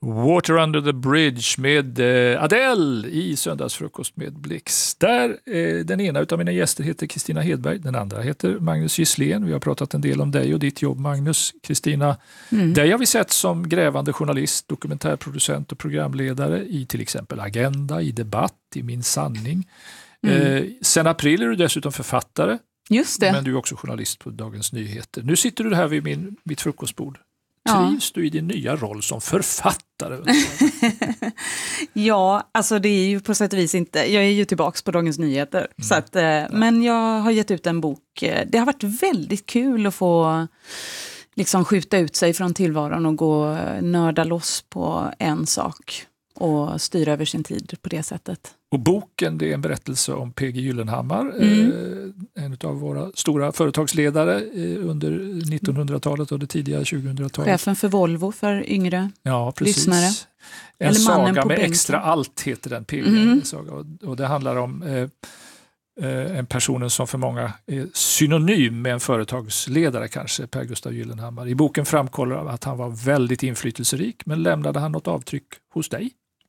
Water Under the Bridge med Adele i Söndagsfrukost med Blix. Där den ena av mina gäster heter Kristina Hedberg, den andra heter Magnus Gisslén. Vi har pratat en del om dig och ditt jobb, Magnus. Kristina, dig har vi sett som grävande journalist, dokumentärproducent och programledare i till exempel Agenda, i Debatt, i Min sanning. Sen april är du dessutom författare. Just det. Men du är också journalist på Dagens Nyheter. Nu sitter du här vid mitt frukostbord. Trivs du i din nya roll som författare? Ja, alltså det är ju på sätt och vis inte. Jag är ju tillbaks på Dagens Nyheter. Så att, men jag har gett ut en bok. Det har varit väldigt kul att få liksom skjuta ut sig från tillvaron och gå nörda loss på en sak och styra över sin tid på det sättet. Och boken, det är en berättelse om P.G. Gyllenhammar, en av våra stora företagsledare under 1900-talet och det tidiga 2000-talet. Chefen för Volvo för yngre lyssnare. En eller saga med bänken. extra allt heter den P.G. Och det handlar om en person som för många är synonym med en företagsledare kanske, Per Gustav Gyllenhammar. I boken framkommer att han var väldigt inflytelserik, men lämnade han något avtryck hos dig?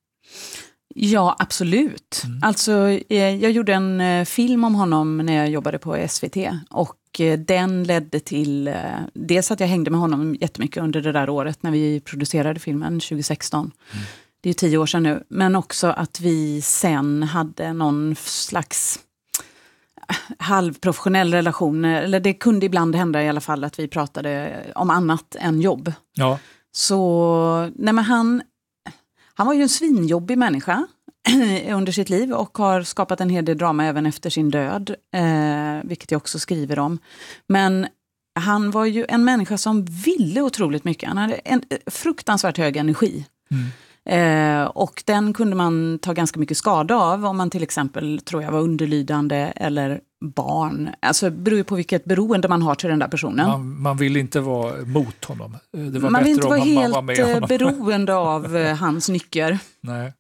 Ja, absolut. Alltså, jag gjorde en film om honom när jag jobbade på SVT och den ledde till dels att jag hängde med honom jättemycket under det där året när vi producerade filmen 2016. Det är 10 år sedan nu. Men också att vi sen hade någon slags halvprofessionell relation. Eller det kunde ibland hända i alla fall att vi pratade om annat än jobb. Ja. Så, nej men han var ju en svinjobbig människa under sitt liv och har skapat en hel del drama även efter sin död, vilket jag också skriver om. Men han var ju en människa som ville otroligt mycket. Han hade en fruktansvärt hög energi. Och den kunde man ta ganska mycket skada av om man till exempel, tror jag, var underlydande eller barn. Alltså det beror ju på vilket beroende man har till den där personen. Man vill inte vara mot honom. Det var man vill inte om vara helt var med honom. beroende av hans nycker. Nej.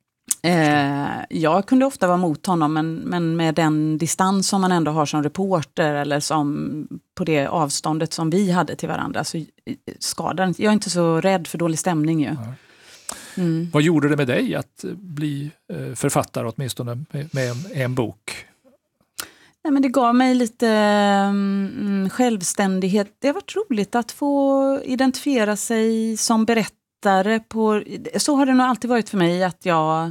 Jag kunde ofta vara mot honom, men med den distans som man ändå har som reporter eller som på det avståndet som vi hade till varandra, så skadar. Jag är inte så rädd för dålig stämning ju. Ja. Vad gjorde det med dig att bli författare åtminstone med en bok? Nej, men det gav mig lite självständighet. Det har varit roligt att få identifiera sig som berättare. Så har det nog alltid varit för mig, att jag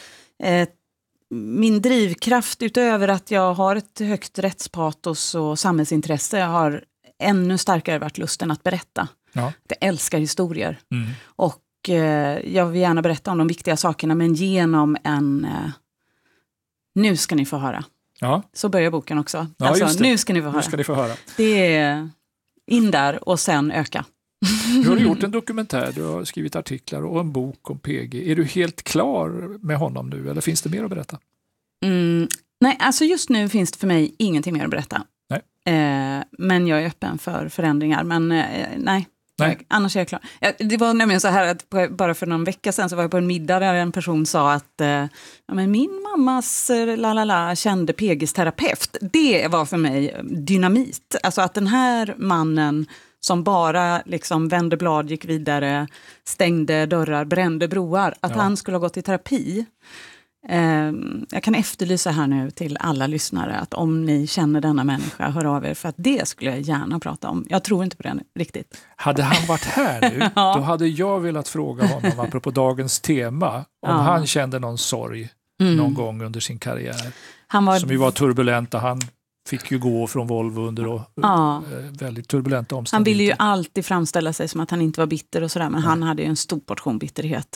min drivkraft utöver att jag har ett högt rättspatos och samhällsintresse har ännu starkare varit lusten att berätta. Ja. Jag älskar historier. Och jag vill gärna berätta om de viktiga sakerna, men genom en nu ska ni få höra. Ja. Så börjar boken också. Ja, alltså, nu ska ni få höra. Nu ska ni få höra. Det är in där och sen öka. Du har gjort en dokumentär, du har skrivit artiklar och en bok om PG. Är du helt klar med honom nu eller finns det mer att berätta? Nej, alltså just nu finns det för mig ingenting mer att berätta. Nej. Men jag är öppen för förändringar. Men nej. Annars är jag klar. Det var nämligen så här att bara för någon vecka sedan så var jag på en middag där en person sa att men min mammas kände PGs terapeut. Det var för mig dynamit. Alltså att den här mannen som bara liksom vände blad, gick vidare, stängde dörrar, brände broar. Att han skulle ha gått i terapi. Jag kan efterlysa här nu till alla lyssnare att om ni känner denna människa, hör av er, för att det skulle jag gärna prata om. Jag tror inte på det riktigt. Hade han varit här nu, då hade jag velat fråga honom apropå dagens tema, om han kände någon sorg någon gång under sin karriär. Som ju var turbulent, och han fick ju gå från Volvo under väldigt turbulenta omständigheter. Han ville ju alltid framställa sig som att han inte var bitter och sådär, men han hade ju en stor portion bitterhet.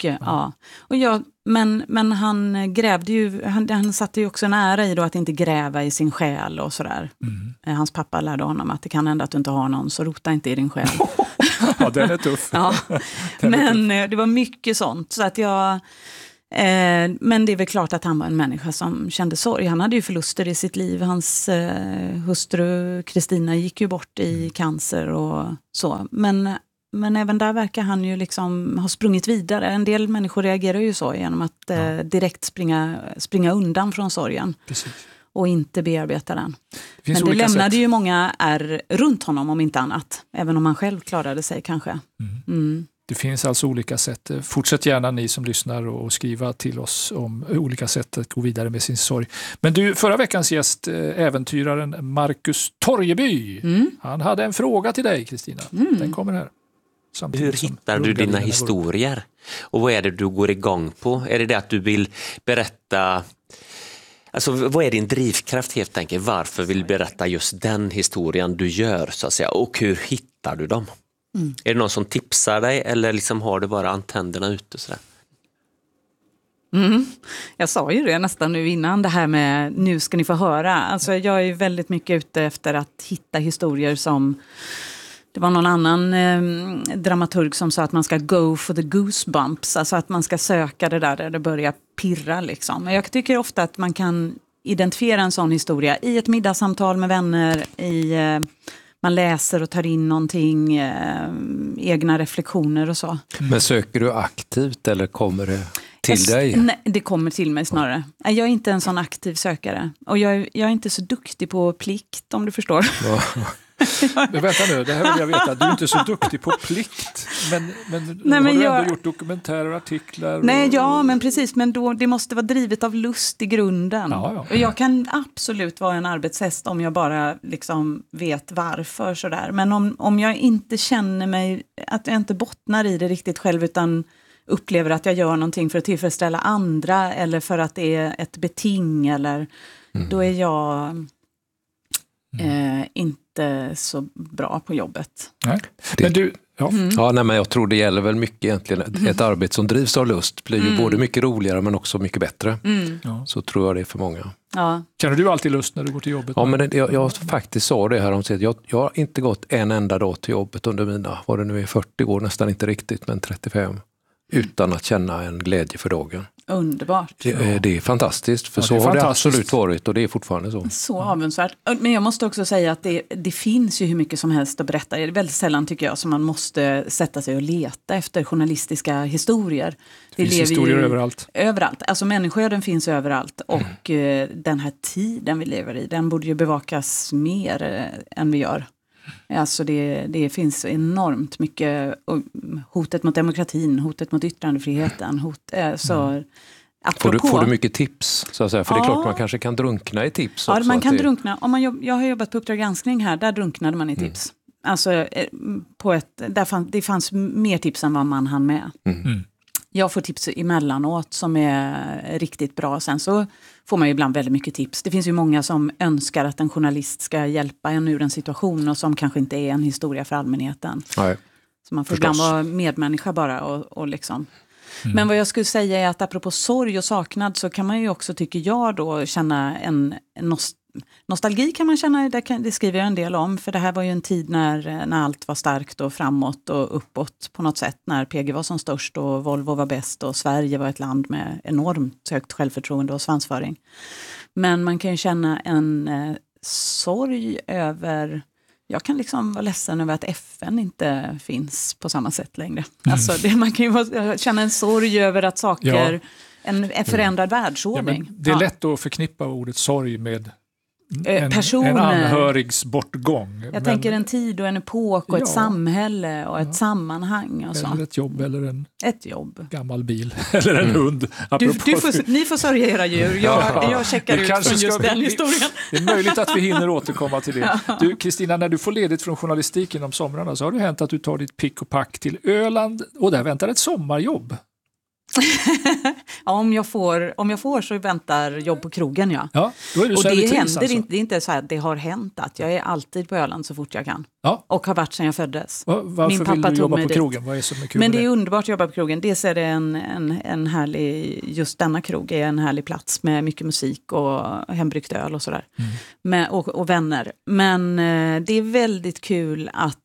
Men han grävde ju, han satte ju också en ära i då att inte gräva i sin själ och sådär. Hans pappa lärde honom att det kan hända att du inte har någon, så rota inte i din själ. Ja, den är tuff. Det var mycket sånt, så att men det är väl klart att han var en människa som kände sorg. Han hade ju förluster i sitt liv. Hans hustru Kristina gick ju bort i cancer och så. Men även där verkar han ju liksom ha sprungit vidare. En del människor reagerar ju så genom att direkt springa undan från sorgen. Precis. Och inte bearbeta den. Men det lämnade ju många runt honom om inte annat. Även om han själv klarade sig kanske. Det finns alltså olika sätt. Fortsätt gärna ni som lyssnar och skriva till oss om olika sätt att gå vidare med sin sorg. Men du, förra veckans gäst, äventyraren Marcus Torjeby, han hade en fråga till dig, Kristina. Den kommer här. Hur hittar du dina historier? Och vad är det du går igång på? Är det att du vill berätta... Alltså, vad är din drivkraft helt enkelt? Varför vill du berätta just den historien du gör, så att säga? Och hur hittar du dem? Är det någon som tipsar dig eller liksom har du bara antennerna ute? Sådär? Jag sa ju det nästan nu innan, det här med nu ska ni få höra. Alltså, jag är väldigt mycket ute efter att hitta historier som... Det var någon annan dramaturg som sa att man ska go for the goosebumps. Alltså att man ska söka det där det börjar pirra liksom. Jag tycker ofta att man kan identifiera en sån historia i ett middagssamtal med vänner. Man läser och tar in någonting, egna reflektioner och så. Men söker du aktivt eller kommer det till dig? Nej, det kommer till mig snarare. Jag är inte en sån aktiv sökare. Och jag är inte så duktig på plikt, om du förstår. Ja. Men vänta nu, det här vill jag veta. Du är inte så duktig på plikt. Men har du ändå gjort dokumentärer och artiklar? Nej, ja, men precis. Men då, det måste vara drivet av lust i grunden. Ja. Och jag kan absolut vara en arbetshäst om jag bara liksom vet varför. Sådär. Men om jag inte känner mig, att jag inte bottnar i det riktigt själv utan upplever att jag gör någonting för att tillfredsställa andra eller för att det är ett beting eller då är jag inte så bra på jobbet. Nej. Men du, men jag tror det gäller väl mycket egentligen. Ett arbete som drivs av lust blir ju både mycket roligare men också mycket bättre. Så tror jag det är för många. Ja. Känner du alltid lust när du går till jobbet? Ja, men jag faktiskt sa det här om sig. Jag har inte gått en enda dag till jobbet under mina, vad det nu är, 40 år, nästan inte riktigt, men 35. Utan att känna en glädje för dagen. Underbart. Det är fantastiskt, för så har det absolut varit och det är fortfarande så. Så avundsvärt. Men jag måste också säga att det finns ju hur mycket som helst att berätta. Det är väldigt sällan tycker jag som man måste sätta sig och leta efter journalistiska historier. Det finns historier överallt. Överallt. Alltså människoöden finns överallt och den här tiden vi lever i, den borde ju bevakas mer än vi gör. Alltså det finns enormt mycket hotet mot demokratin, hotet mot yttrandefriheten, Får du mycket tips så att säga? För det är klart man kanske kan drunkna i tips också. Ja, man kan drunkna. Jag har jobbat på Uppdrag granskning här, där drunknade man i tips. Alltså det fanns mer tips än vad man hann med. Jag får tips emellanåt som är riktigt bra. Sen så får man ju ibland väldigt mycket tips. Det finns ju många som önskar att en journalist ska hjälpa en ur en situation och som kanske inte är en historia för allmänheten. Nej, så man får ibland vara medmänniska bara och liksom. Men vad jag skulle säga är att apropå sorg och saknad så kan man ju också, tycker jag då, känna en nostalgi kan man känna, det skriver jag en del om, för det här var ju en tid när allt var starkt och framåt och uppåt på något sätt, när PG var som störst och Volvo var bäst och Sverige var ett land med enormt högt självförtroende och svansföring. Men man kan ju känna en sorg över, jag kan liksom vara ledsen över att FN inte finns på samma sätt längre. Alltså man kan ju känna en sorg över att saker, en förändrad världsordning. Det är lätt att förknippa ordet sorg med personer. En anhörigs bortgång. Jag tänker en tid och en epok och ett samhälle och ett sammanhang. Och så. Eller ett jobb eller ett jobb. Gammal bil eller en hund. Ni får sörja era djur. Jag checkar ut från just den historien. Det är möjligt att vi hinner återkomma till det. Du, Kristina, när du får ledigt från journalistiken om somrarna så har det hänt att du tar ditt pick och pack till Öland och där väntar ett sommarjobb. Ja, om jag får så väntar jobb på krogen, ja. Då är du och det händer alltså. inte, det är inte så att det har hänt att jag är alltid på Öland så fort jag kan. Ja. Och har varit sedan jag föddes. Varför Min pappa vill du jobba tog mig på krogen? Vad är så kul? Men det är underbart att jobba på krogen. Dels är det en härlig, just denna krog är en härlig plats med mycket musik och hembryggt öl och sådär. Och vänner. Men det är väldigt kul att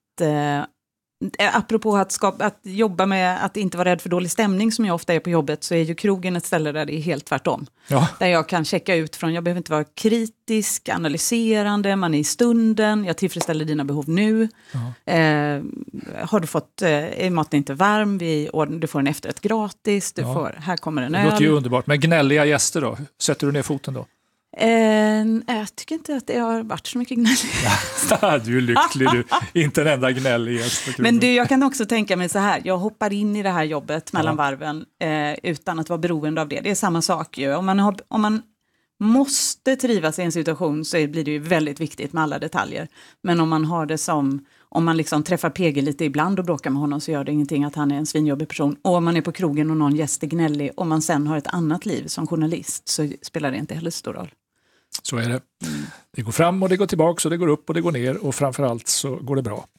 apropå att jobba med att inte vara rädd för dålig stämning som jag ofta är på jobbet, så är ju krogen ett ställe där det är helt tvärtom. Ja. Där jag kan checka ut från, jag behöver inte vara kritisk, analyserande, man är i stunden, jag tillfredsställer dina behov nu. Har du fått, är maten inte varm, du får en efterrätt gratis, här kommer en öl. Det låter ju underbart, men gnälliga gäster då? Sätter du ner foten då? Jag tycker inte att det har varit så mycket gnäll. Du är lycklig, du. Inte en enda gnäll i Men jag kan också tänka mig så här, jag hoppar in i det här jobbet mellan varven utan att vara beroende av det. Det är samma sak ju. Om man måste trivas i en situation så blir det ju väldigt viktigt med alla detaljer. Men om man har det som, om man liksom träffar PG lite ibland och bråkar med honom så gör det ingenting att han är en svinjobbig person. Och om man är på krogen och någon gäst är gnällig och man sen har ett annat liv som journalist så spelar det inte heller stor roll. Så är det. Det går fram och det går tillbaka och det går upp och det går ner och framförallt så går det bra.